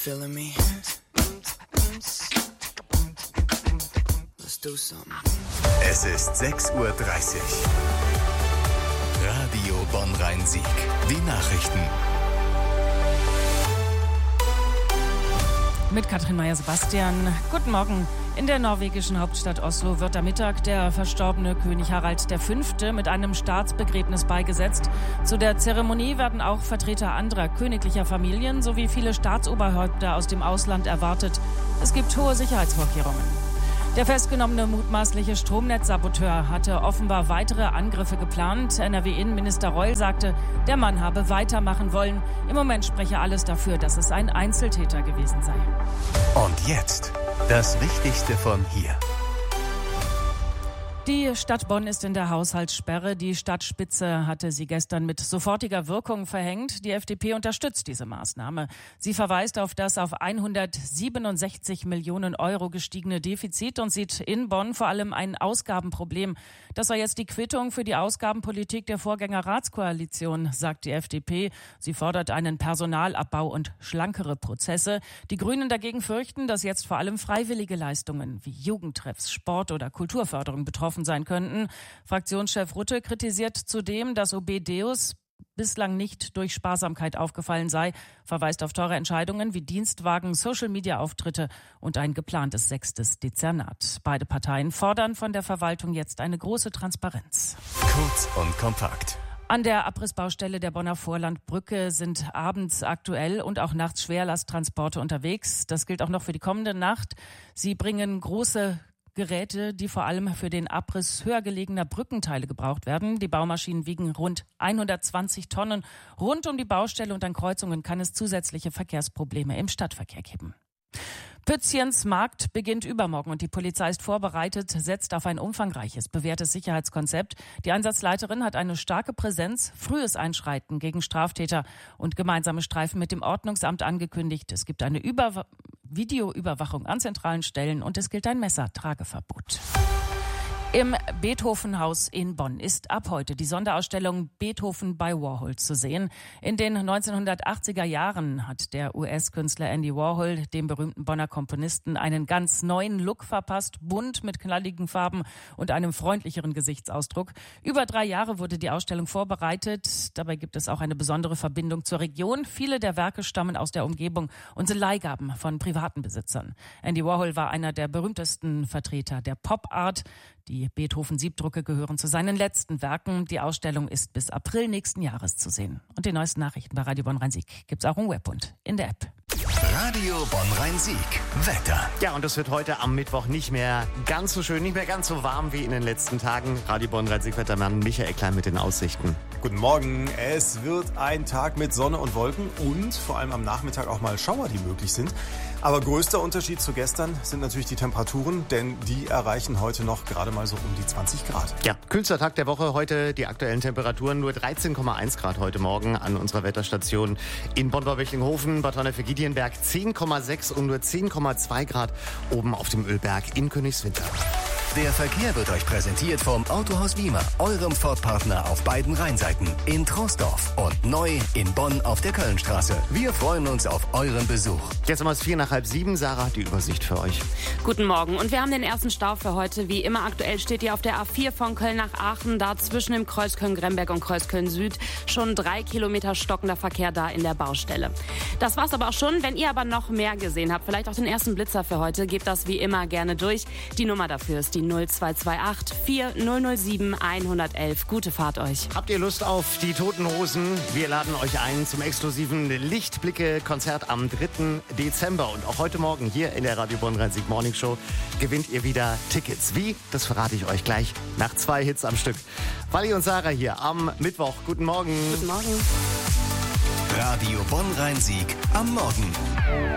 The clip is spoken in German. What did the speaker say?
feeling me? Let's do something. Es ist 6:30 Uhr. Radio Bonn-Rhein-Sieg. Die Nachrichten. Mit Katrin Meyer-Sebastian. Guten Morgen. In der norwegischen Hauptstadt Oslo wird am Mittag der verstorbene König Harald V. mit einem Staatsbegräbnis beigesetzt. Zu der Zeremonie werden auch Vertreter anderer königlicher Familien sowie viele Staatsoberhäupter aus dem Ausland erwartet. Es gibt hohe Sicherheitsvorkehrungen. Der festgenommene mutmaßliche Stromnetzsaboteur hatte offenbar weitere Angriffe geplant. NRW-Innenminister Reul sagte, der Mann habe weitermachen wollen. Im Moment spreche alles dafür, dass es ein Einzeltäter gewesen sei. Und jetzt das Wichtigste von hier. Die Stadt Bonn ist in der Haushaltssperre. Die Stadtspitze hatte sie gestern mit sofortiger Wirkung verhängt. Die FDP unterstützt diese Maßnahme. Sie verweist auf das auf 167 Millionen Euro gestiegene Defizit und sieht in Bonn vor allem ein Ausgabenproblem. Das sei jetzt die Quittung für die Ausgabenpolitik der Vorgängerratskoalition, sagt die FDP. Sie fordert einen Personalabbau und schlankere Prozesse. Die Grünen dagegen fürchten, dass jetzt vor allem freiwillige Leistungen wie Jugendtreffs, Sport- oder Kulturförderung betroffen sein könnten. Fraktionschef Rutte kritisiert zudem, dass OB Deus bislang nicht durch Sparsamkeit aufgefallen sei, verweist auf teure Entscheidungen wie Dienstwagen, Social-Media-Auftritte und ein geplantes 6. Dezernat. Beide Parteien fordern von der Verwaltung jetzt eine große Transparenz. Kurz und kompakt. An der Abrissbaustelle der Bonner Vorlandbrücke sind abends aktuell und auch nachts Schwerlasttransporte unterwegs. Das gilt auch noch für die kommende Nacht. Sie bringen große Geräte, die vor allem für den Abriss höher gelegener Brückenteile gebraucht werden. Die Baumaschinen wiegen rund 120 Tonnen. Rund um die Baustelle und an Kreuzungen kann es zusätzliche Verkehrsprobleme im Stadtverkehr geben. Pützchens Markt beginnt übermorgen und die Polizei ist vorbereitet, setzt auf ein umfangreiches, bewährtes Sicherheitskonzept. Die Einsatzleiterin hat eine starke Präsenz, frühes Einschreiten gegen Straftäter und gemeinsame Streifen mit dem Ordnungsamt angekündigt. Es gibt eine Videoüberwachung an zentralen Stellen und es gilt ein Messertrageverbot. Im Beethoven-Haus in Bonn ist ab heute die Sonderausstellung Beethoven bei Warhol zu sehen. In den 1980er Jahren hat der US-Künstler Andy Warhol dem berühmten Bonner Komponisten einen ganz neuen Look verpasst, bunt mit knalligen Farben und einem freundlicheren Gesichtsausdruck. Über 3 Jahre wurde die Ausstellung vorbereitet. Dabei gibt es auch eine besondere Verbindung zur Region. Viele der Werke stammen aus der Umgebung und sind Leihgaben von privaten Besitzern. Andy Warhol war einer der berühmtesten Vertreter der Pop-Art. Die Beethoven-Siebdrucke gehören zu seinen letzten Werken. Die Ausstellung ist bis April nächsten Jahres zu sehen. Und die neuesten Nachrichten bei Radio Bonn-Rhein-Sieg gibt's auch im Web und in der App. Radio Bonn-Rhein-Sieg. Wetter. Ja, und es wird heute am Mittwoch nicht mehr ganz so schön, nicht mehr ganz so warm wie in den letzten Tagen. Radio Bonn-Rhein-Sieg-Wettermann Michael Klein mit den Aussichten. Guten Morgen. Es wird ein Tag mit Sonne und Wolken und vor allem am Nachmittag auch mal Schauer, die möglich sind. Aber größter Unterschied zu gestern sind natürlich die Temperaturen, denn die erreichen heute noch gerade mal so um die 20 Grad. Ja, kühlster Tag der Woche heute, die aktuellen Temperaturen nur 13,1 Grad heute Morgen an unserer Wetterstation in Bonn-Wichlinghausen, Bad Honnef-Giedienberg 10,6 und nur 10,2 Grad oben auf dem Ölberg in Königswinter. Der Verkehr wird euch präsentiert vom Autohaus Wiemer, eurem Ford-Partner auf beiden Rheinseiten, in Troisdorf und neu in Bonn auf der Kölnstraße. Wir freuen uns auf euren Besuch. Jetzt haben wir es 6:45. Sarah hat die Übersicht für euch. Guten Morgen und wir haben den ersten Stau für heute. Wie immer aktuell steht hier auf der A4 von Köln nach Aachen, da zwischen dem Kreuz Köln-Gremberg und Kreuz Köln-Süd schon 3 Kilometer stockender Verkehr da in der Baustelle. Das war's aber auch schon. Wenn ihr aber noch mehr gesehen habt, vielleicht auch den ersten Blitzer für heute, gebt das wie immer gerne durch. Die Nummer dafür ist die 0228 4007 111. Gute Fahrt euch. Habt ihr Lust auf die Toten Hosen? Wir laden euch ein zum exklusiven Lichtblicke-Konzert am 3. Dezember. Und auch heute Morgen hier in der Radio Bonn-Rhein-Sieg Morning Show gewinnt ihr wieder Tickets. Wie? Das verrate ich euch gleich nach 2 Hits am Stück. Wally und Sarah hier am Mittwoch. Guten Morgen. Guten Morgen. Radio Bonn-Rhein-Sieg am Morgen.